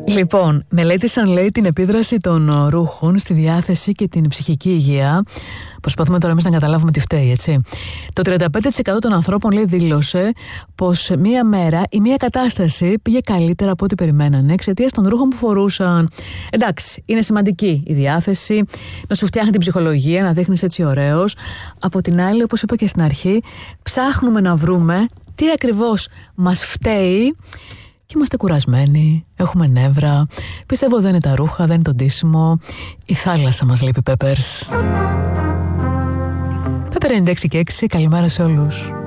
Λοιπόν, μελέτησαν, λέει, την επίδραση των ρούχων στη διάθεση και την ψυχική υγεία. Προσπαθούμε τώρα εμείς να καταλάβουμε τι φταίει, έτσι. Το 35% των ανθρώπων, λέει, δήλωσε πως μία μέρα ή μία κατάσταση πήγε καλύτερα από ό,τι περιμένανε εξαιτίας των ρούχων που φορούσαν. Εντάξει, είναι σημαντική η διάθεση, να σου φτιάχνει την ψυχολογία, να δείχνεις έτσι ωραίος. Από την άλλη, όπως είπα και στην αρχή, ψάχνουμε να βρούμε τι ακριβώς μας φταίει. Και είμαστε κουρασμένοι, έχουμε νεύρα. Πιστεύω δεν είναι τα ρούχα, δεν είναι το ντύσιμο. Η θάλασσα μας λείπει, Peppers. Pepper 96 και 6, καλημέρα σε όλους.